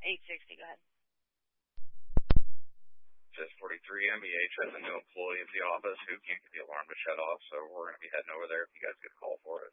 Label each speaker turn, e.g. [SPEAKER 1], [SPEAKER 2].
[SPEAKER 1] 860, go ahead.
[SPEAKER 2] 643 MEH has a new employee at the office who can't get the alarm to shut off, so we're going to be heading over there if you guys get a call for it.